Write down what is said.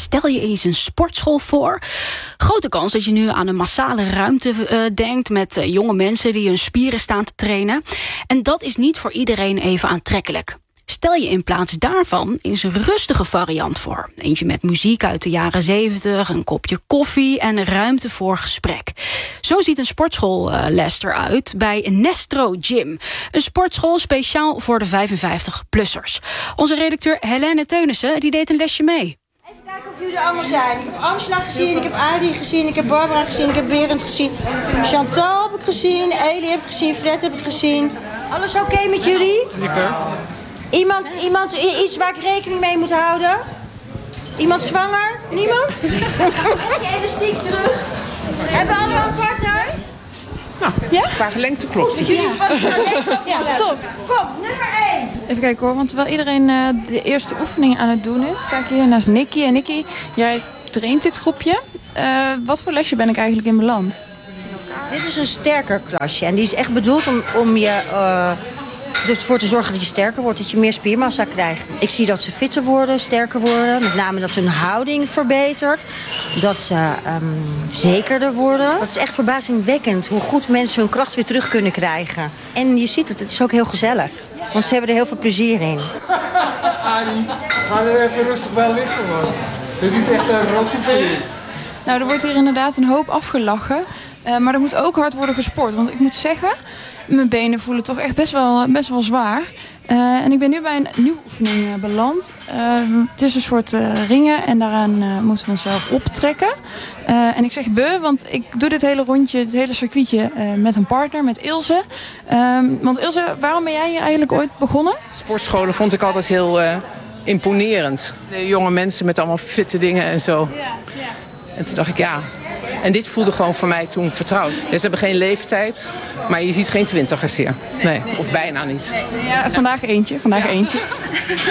stel je eens een sportschool voor. Grote kans dat je nu aan een massale ruimte denkt met jonge mensen die hun spieren staan te trainen. En dat is niet voor iedereen even aantrekkelijk. Stel je in plaats daarvan eens een rustige variant voor. Eentje met muziek uit de jaren 70, een kopje koffie en ruimte voor gesprek. Zo ziet een sportschoolles eruit bij Nestro Gym. Een sportschool speciaal voor de 55-plussers. Onze redacteur Helene Teunissen die deed een lesje mee. Even kijken of jullie er allemaal zijn. Ik heb Angela gezien, ik heb Adi gezien, ik heb Barbara gezien, ik heb Berend gezien. Chantal heb ik gezien, Elie heb ik gezien, Fred heb ik gezien. Alles oké met jullie? Zeker. Iemand iets waar ik rekening mee moet houden? Iemand zwanger? Niemand? Elastiek terug. Hebben we allemaal een partner? Nou, ja? qua lengte klopt. Ja, top. Kom, nummer 1. Even kijken hoor, want terwijl iedereen de eerste oefening aan het doen is, sta ik hier naast Nicky. En Nicky, jij traint dit groepje. Wat voor lesje ben ik eigenlijk in beland? Dit is een sterker klasje en die is echt bedoeld om je ervoor te zorgen dat je sterker wordt, dat je meer spiermassa krijgt. Ik zie dat ze fitter worden, sterker worden. Met name dat hun houding verbetert. Dat ze zekerder worden. Dat is echt verbazingwekkend hoe goed mensen hun kracht weer terug kunnen krijgen. En je ziet het is ook heel gezellig. Want ze hebben er heel veel plezier in. Adi, ga er even rustig bij liggen, man. Dit is echt een rood voor je. Nou, er wordt hier inderdaad een hoop afgelachen. Maar er moet ook hard worden gesport. Want ik moet zeggen, mijn benen voelen toch echt best wel zwaar. En ik ben nu bij een nieuwe oefening beland. Het is een soort ringen en daaraan moeten we onszelf optrekken. En ik zeg we, want ik doe dit hele rondje, dit hele circuitje met een partner, met Ilse. Want Ilse, waarom ben jij hier eigenlijk ooit begonnen? Sportscholen vond ik altijd heel imponerend. De jonge mensen met allemaal fitte dingen en zo. Ja. En toen dacht ik, ja. En dit voelde gewoon voor mij toen vertrouwd. Ze hebben geen leeftijd, maar je ziet geen twintigers hier. Nee, of bijna niet. Nee. Ja, vandaag eentje.